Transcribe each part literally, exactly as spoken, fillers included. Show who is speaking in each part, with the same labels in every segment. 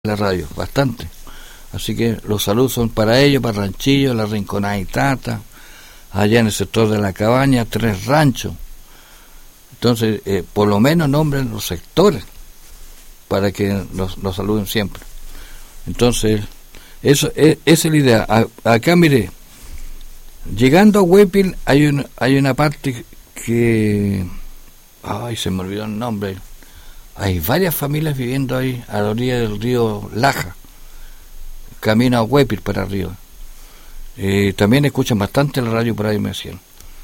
Speaker 1: la radio, bastante. Así que los saludos son para ellos, para Ranchillo, La Rinconada y Tata, allá en el sector de La Cabaña, Tres Ranchos. Entonces, eh, por lo menos nombren los sectores para que los, los saluden siempre. Entonces, eso es, esa es la idea. A, acá, mire, llegando a Huépil hay una, hay una parte que... Ay, se me olvidó el nombre. Hay varias familias viviendo ahí, a la orilla del río Laja, camino a Huépil para arriba. Eh, también escuchan bastante la radio por ahí, me decían.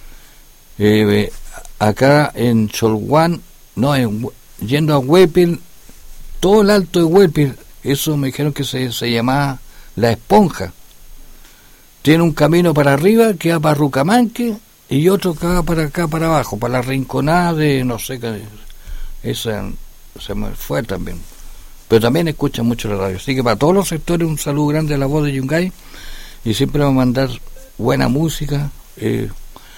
Speaker 1: Eh, acá en Cholguán, no, en, yendo a Huépil, todo el alto de Huépil, eso me dijeron que se, se llamaba La Esponja. Tiene un camino para arriba que va para Rucamanque y otro que va para acá, para abajo, para la Rinconada de, no sé qué, esa se me fue también. Pero también escuchan mucho la radio. Así que para todos los sectores un saludo grande a La Voz de Yungay, y siempre vamos a mandar buena música, eh,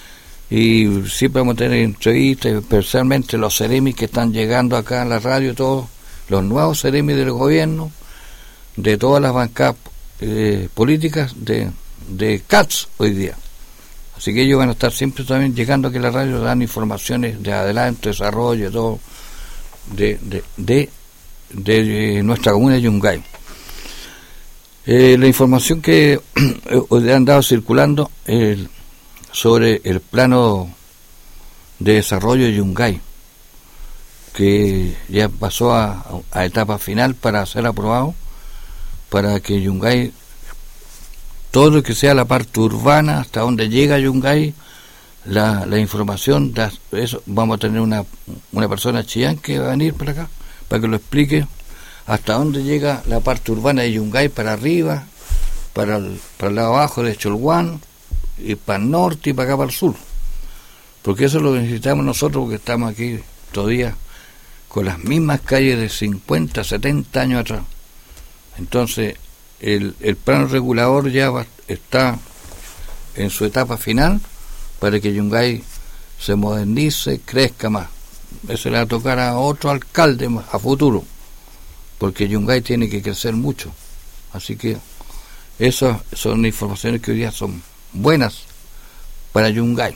Speaker 1: y siempre vamos a tener entrevistas, especialmente los seremis que están llegando acá en la radio, todos los nuevos seremis del gobierno, de todas las bancadas eh, políticas de, de C A T S hoy día. Así que ellos van a estar siempre también llegando aquí a la radio, dando informaciones de adelanto, desarrollo, todo de, de, de, de nuestra comuna de Yungay. Eh, la información que hoy han dado circulando eh, sobre el plano de desarrollo de Yungay, que ya pasó a, a etapa final para ser aprobado, para que Yungay, todo lo que sea la parte urbana, hasta donde llega Yungay, la, la información, de eso, vamos a tener una, una persona chillán que va a venir para acá, para que lo explique, hasta dónde llega la parte urbana de Yungay, para arriba, para el, para el lado abajo de Cholguán, y para el norte y para acá para el sur. Porque eso es lo que necesitamos nosotros, porque estamos aquí todavía con las mismas calles de cincuenta, setenta años atrás. Entonces, el, el plano regulador ya va, está en su etapa final para que Yungay se modernice, crezca más. Eso le va a tocar a otro alcalde más, a futuro, porque Yungay tiene que crecer mucho. Así que esas son informaciones que hoy día son buenas para Yungay.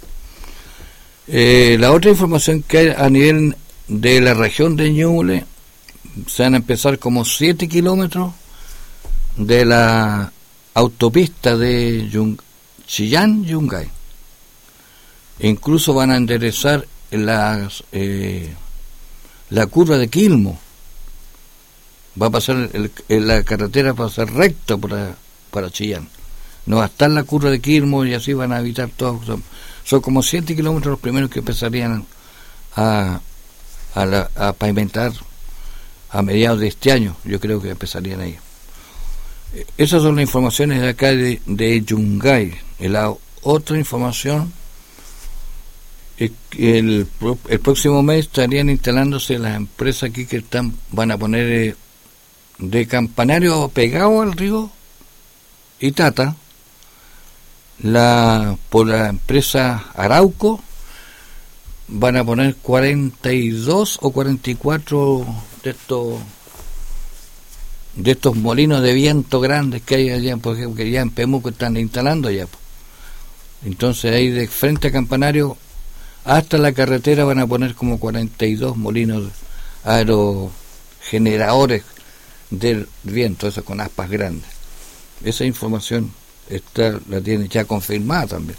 Speaker 1: Eh, la otra información que hay a nivel de la región de Ñuble, se van a empezar como siete kilómetros de la autopista de Yung, Chillán-Yungay. Incluso van a enderezar las, eh, la curva de Quilmo. Va a pasar el, el, la carretera va a ser recta para, para Chillán. No va a estar la curva de Quilmo y así van a evitar todo. Son, son como siete kilómetros los primeros que empezarían a, a, la, a pavimentar a mediados de este año. Yo creo que empezarían ahí. Esas son las informaciones de acá de, de Yungay. La otra información es que el, el próximo mes estarían instalándose las empresas aquí que están van a poner eh, de campanario pegado al río Itata, la por la empresa Arauco van a poner cuarenta y dos o cuarenta y cuatro de estos de estos molinos de viento grandes que hay allá, por ejemplo, que ya en Pemuco están instalando ya. Entonces ahí de frente a Campanario hasta la carretera van a poner como cuarenta y dos molinos aerogeneradores del viento, eso con aspas grandes. Esa información está, la tiene ya confirmada también.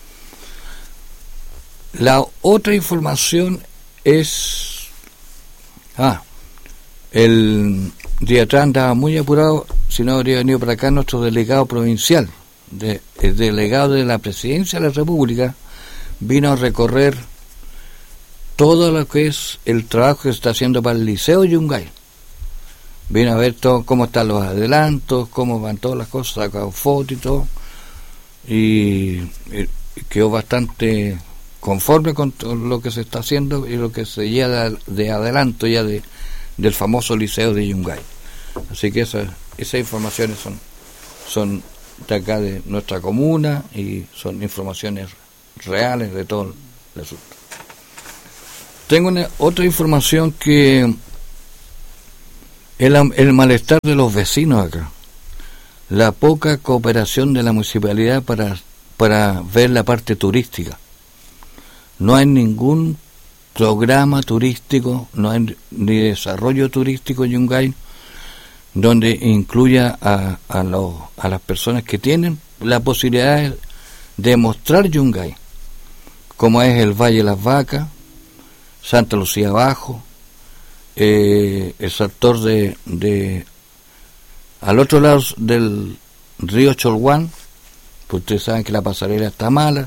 Speaker 1: La otra información es ah el día atrás andaba muy apurado, si no habría venido para acá nuestro delegado provincial, de, el delegado de la Presidencia de la República, vino a recorrer todo lo que es el trabajo que se está haciendo para el Liceo Yungay. Vino a ver todo, cómo están los adelantos, cómo van todas las cosas, sacado fotos y todo, y, y quedó bastante conforme con todo lo que se está haciendo y lo que se lleva de, de adelanto ya de del famoso Liceo de Yungay. Así que esas, esas informaciones son, son de acá de nuestra comuna y son informaciones reales de todo el asunto. Tengo una, otra información que El, el malestar de los vecinos acá, la poca cooperación de la municipalidad para, para ver la parte turística. No hay ningún programa turístico, no hay ni desarrollo turístico en Yungay donde incluya a, a, los, a las personas que tienen la posibilidad de mostrar Yungay, como es el Valle de las Vacas, Santa Lucía Abajo, eh, el sector de, de al otro lado del río Cholguán, pues ustedes saben que la pasarela está mala,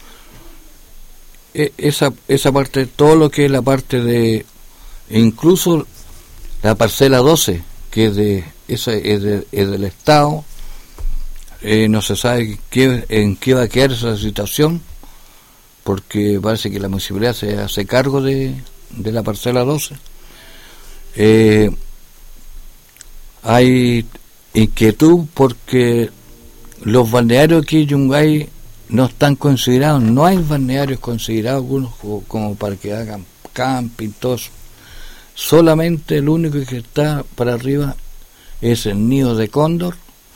Speaker 1: eh, esa esa parte, todo lo que es la parte de, incluso la parcela doce, que es de esa es, de, es del Estado, eh, no se sabe qué, en qué va a quedar esa situación, porque parece que la municipalidad se hace cargo de, de la parcela doce. Eh, hay inquietud porque los balnearios aquí en Yungay no están considerados, no hay balnearios considerados algunos como, como para que hagan camping, todo eso. Solamente el único que está para arriba es el Nido de Cóndor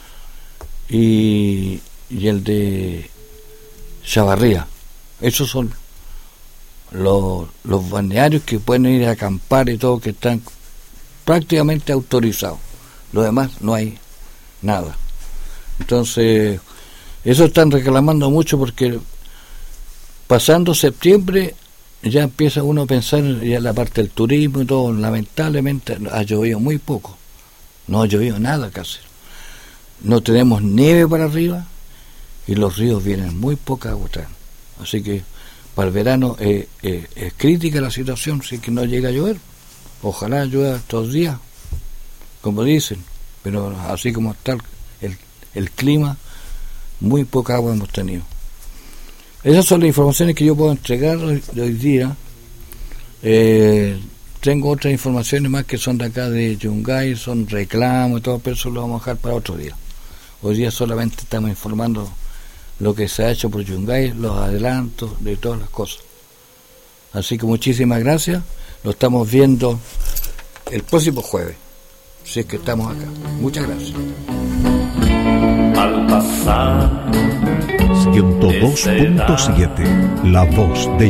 Speaker 1: y, y el de Chavarría. Esos son los, los balnearios que pueden ir a acampar y todo, que están prácticamente autorizados. Lo demás no hay nada. Entonces, eso están reclamando mucho porque pasando septiembre ya empieza uno a pensar ya en la parte del turismo y todo. Lamentablemente ha llovido muy poco, no ha llovido nada casi, no tenemos nieve para arriba y los ríos vienen muy poca agua, así que para el verano eh, eh, es crítica la situación si es que no llega a llover. Ojalá llueva estos días, como dicen, pero así como está el, el clima, muy poca agua hemos tenido. Esas son las informaciones que yo puedo entregar hoy, hoy día. Eh, tengo otras informaciones más que son de acá de Yungay, son reclamos y todo, pero eso lo vamos a dejar para otro día. Hoy día solamente estamos informando lo que se ha hecho por Yungay, los adelantos de todas las cosas. Así que muchísimas gracias. Lo estamos viendo el próximo jueves, si es que estamos acá. Muchas gracias.
Speaker 2: Al pasar ciento dos punto siete, La Voz de